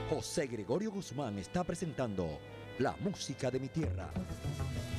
José Gregorio Guzmán está presentando La Música de mi Tierra.